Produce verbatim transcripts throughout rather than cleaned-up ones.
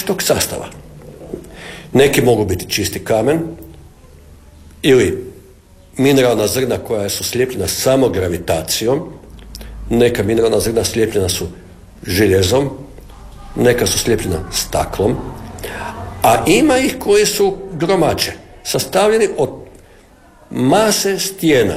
različitog sastava. Neki mogu biti čisti kamen ili mineralna zrna koja su slijepljena samo gravitacijom, neka mineralna zrna slijepljena su željezom, neka su slijepljena staklom, a ima ih koji su gromače, sastavljeni od mase stijena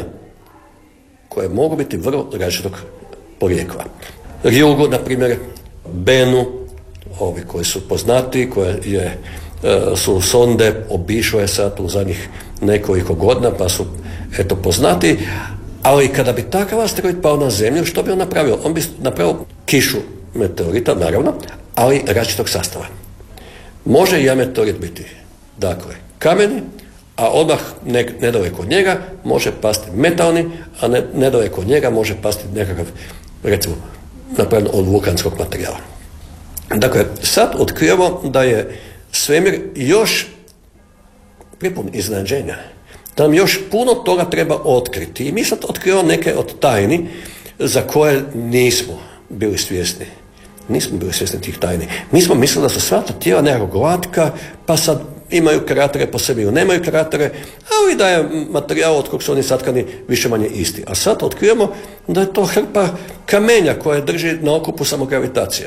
koje mogu biti vrlo različitog porijekla. Rjugu, na primjer, Benu, ovi koji su poznati, koje je, su sonde obišle sad u zadnjih nekoliko godina, pa su eto poznati, ali kada bi takav asteroid pao na Zemlju, što bi on napravio? On bi napravio kišu meteorita, naravno, ali različitog sastava. Može i jedan meteorit biti, dakle, kameni, a odmah ne, nedaleko od njega može pasti metalni, a ne, nedaleko od njega može pasti nekakav, recimo, napravljen od vulkanskog materijala. Dakle, sad otkrivamo da je svemir još prepun iznenađenja, da nam još puno toga treba otkriti. I mi sad otkrivamo neke od tajni za koje nismo bili svjesni. Nismo bili svjesni tih tajni. Mi smo mislili da su sva ta tijela nekako glatka, pa sad imaju kratere po sebi ili nemaju kratere, ali da je materijal od kog su oni satkani više manje isti. A sad otkrivamo da je to hrpa kamenja koje drži na okupu samo gravitacija.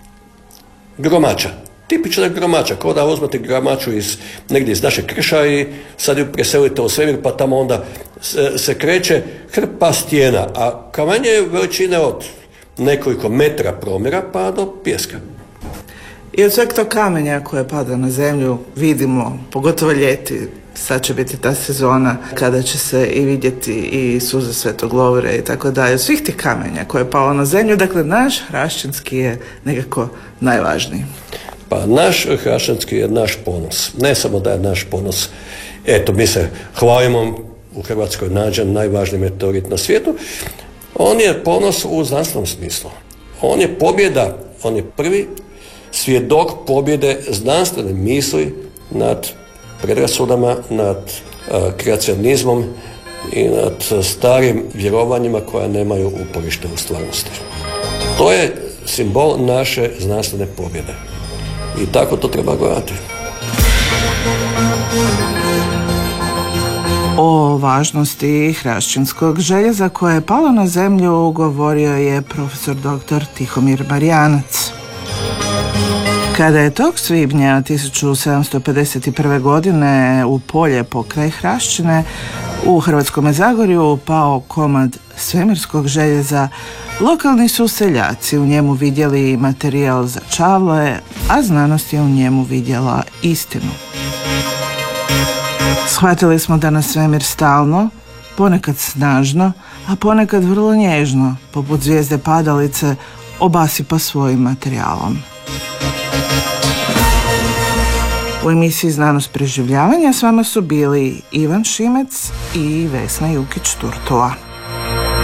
Gromača. Tipična gromača, kao da uzmete gromaču iz, negdje iz našeg krša i sad ju preselite u svemir, pa tamo onda se, se kreće hrpa stijena, a kamenje je veličine od nekoliko metra promjera pa do pijeska. I od sveg tog kamenja koje pada na zemlju vidimo, pogotovo ljeti, sad će biti ta sezona kada će se i vidjeti i suze Svetog Lovre i tako dalje. Od svih tih kamenja koje je palo na zemlju, dakle naš hrašćanski je nekako najvažniji. Pa naš hrašćanski je naš ponos. Ne samo da je naš ponos, eto mi se hvalimo u Hrvatskoj nađen najvažniji meteorit na svijetu, on je ponos u znanstvenom smislu. On je pobjeda, on je prvi svjedok pobjede znanstvene misli nad predrasudama, nad uh, kreacionizmom i nad starim vjerovanjima koja nemaju uporište u stvarnosti. To je simbol naše znanstvene pobjede. I tako to treba gledati. O važnosti hrašćanskog željeza koje je palo na zemlju govorio je profesor doktor Tihomir Marjanac. Kada je tog svibnja tisuću sedamsto pedeset prve. godine u polje pokraj Hrašćine u Hrvatskome Zagorju pao komad svemirskog željeza, lokalni su seljaci u njemu vidjeli materijal za čavle, a znanost je u njemu vidjela istinu. Shvatili smo da nas svemir stalno, ponekad snažno, a ponekad vrlo nježno, poput zvijezde padalice, obasipa svojim materijalom. U emisiji Znanost preživljavanja s vama su bili Ivan Šimec i Vesna Jukić-Turtula.